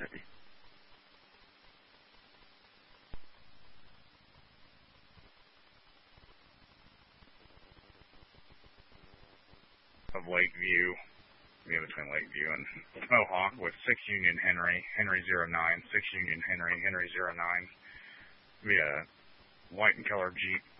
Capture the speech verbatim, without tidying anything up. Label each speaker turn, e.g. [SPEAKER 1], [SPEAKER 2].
[SPEAKER 1] Mississippi.
[SPEAKER 2] Of Lakeview, yeah, between Lakeview and Mohawk, with six Union Henry, Henry zero nine, six Union Henry, Henry zero nine. Be a white and color Jeep